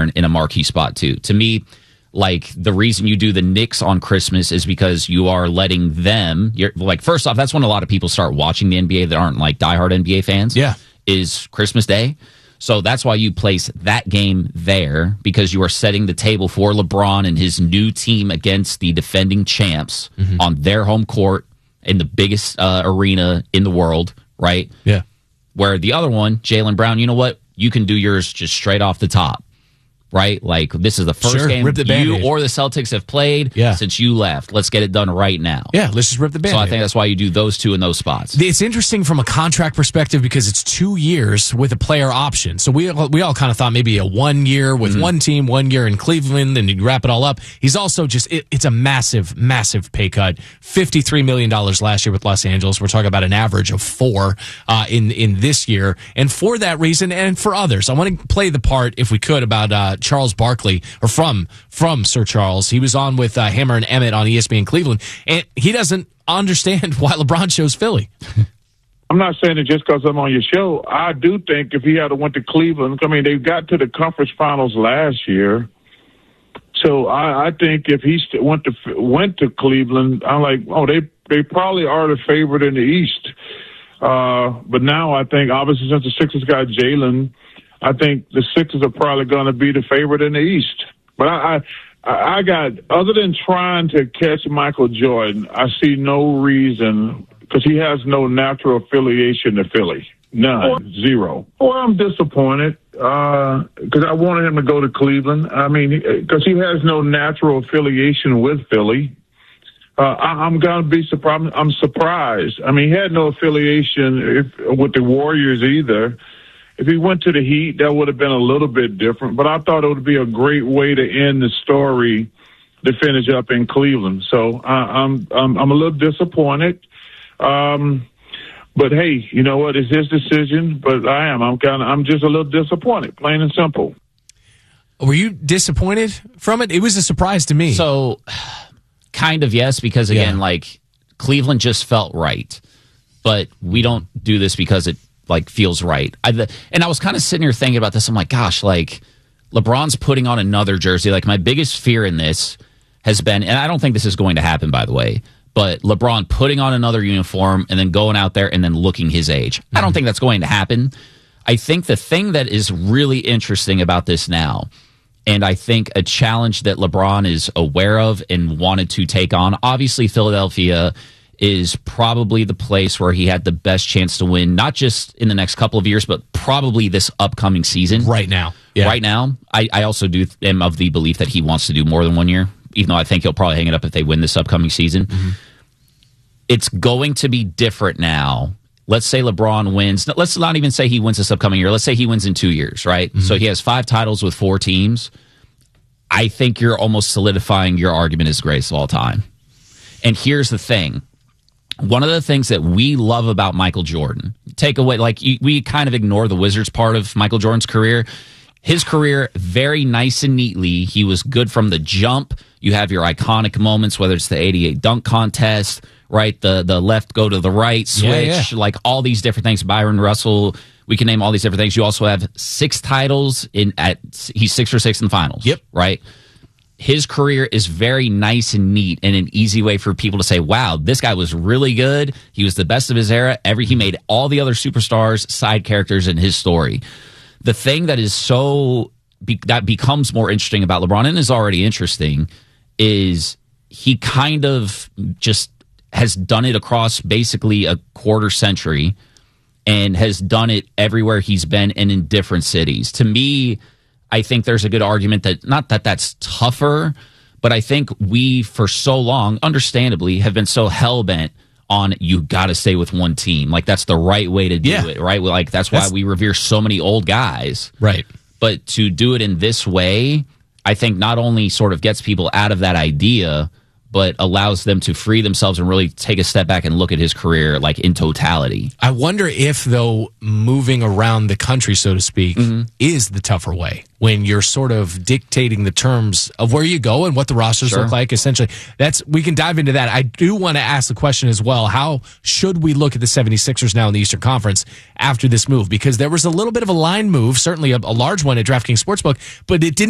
return in a marquee spot too. To me, like the reason you do the Knicks on Christmas is because you are letting them. You're like, first off, that's when a lot of people start watching the NBA that aren't like diehard NBA fans. Yeah, is Christmas Day. So that's why you place that game there, because you are setting the table for LeBron and his new team against the defending champs on their home court in the biggest arena in the world, right? Yeah. Where the other one, Jaylen Brown, you know what? You can do yours just straight off the top. Right? Like, this is the first game you or the Celtics have played since you left. Let's get it done right now. Yeah, let's just rip the Band-Aid. So I think that's why you do those two in those spots. It's interesting from a contract perspective because it's 2 years with a player option. So we all kind of thought maybe a 1 year with one team, 1 year in Cleveland, and you wrap it all up. He's also just, it's a massive, massive pay cut. $53 million last year with Los Angeles. We're talking about an average of $4 in this year. And for that reason, and for others, I want to play the part, if we could, about Charles Barkley, or from Sir Charles. He was on with Hammer and Emmett on ESPN Cleveland, and he doesn't understand why LeBron chose Philly. I'm not saying it just because I'm on your show. I do think if he had went to Cleveland, I mean, they got to the conference finals last year. So I think if he went to Cleveland, I'm like, oh, they probably are the favorite in the East. But now I think, obviously, since the Sixers got Jaylen, I think the Sixers are probably going to be the favorite in the East. But I got, other than trying to catch Michael Jordan, I see no reason, because he has no natural affiliation to Philly. None. Zero. Or I'm disappointed because I wanted him to go to Cleveland. I mean, because he has no natural affiliation with Philly. I'm going to be surprised. I'm surprised. I mean, he had no affiliation with the Warriors either. If he went to the Heat, that would have been a little bit different. But I thought it would be a great way to end the story to finish up in Cleveland. So I'm a little disappointed. But hey, you know what? It's his decision. But I'm just a little disappointed, plain and simple. Were you disappointed from it? It was a surprise to me. So, kind of yes, because again, like Cleveland just felt right. But we don't do this because it like feels right. And I was kind of sitting here thinking about this. I'm like, gosh, like LeBron's putting on another jersey. Like, my biggest fear in this has been, and I don't think this is going to happen, by the way, but LeBron putting on another uniform and then going out there and then looking his age. I don't think that's going to happen. I think the thing that is really interesting about this now, and I think a challenge that LeBron is aware of and wanted to take on, obviously Philadelphia is probably the place where he had the best chance to win, not just in the next couple of years, but probably this upcoming season. Right now. Yeah. Right now. I also am of the belief that he wants to do more than 1 year, even though I think he'll probably hang it up if they win this upcoming season. It's going to be different now. Let's say LeBron wins. Let's not even say he wins this upcoming year. Let's say he wins in 2 years, right? So he has 5 titles with 4 teams. I think you're almost solidifying your argument as greatest of all time. And here's the thing. One of the things that we love about Michael Jordan, take away, like we kind of ignore the Wizards part of Michael Jordan's career. His career, very nice and neatly. He was good from the jump. You have your iconic moments, whether it's the 88 dunk contest, right? The left go to the right switch, like all these different things. Byron Russell, we can name all these different things. You also have 6 titles he's 6 for 6 in the finals. Yep. Right? His career is very nice and neat and an easy way for people to say, wow, this guy was really good. He was the best of his era. He made all the other superstars side characters in his story. The thing that is that becomes more interesting about LeBron, and is already interesting, is he kind of just has done it across basically a quarter century and has done it everywhere he's been and in different cities. To me, I think there's a good argument that, not that that's tougher, but I think we, for so long, understandably, have been so hell-bent on you got to stay with one team. Like, that's the right way to do it, right? Like, that's why we revere so many old guys. Right. But to do it in this way, I think not only sort of gets people out of that idea, but allows them to free themselves and really take a step back and look at his career like in totality. I wonder if, though, moving around the country, so to speak, is the tougher way when you're sort of dictating the terms of where you go and what the rosters look like. Essentially, we can dive into that. I do want to ask the question as well, how should we look at the 76ers now in the Eastern Conference after this move? Because there was a little bit of a line move, certainly a large one at DraftKings Sportsbook, but it didn't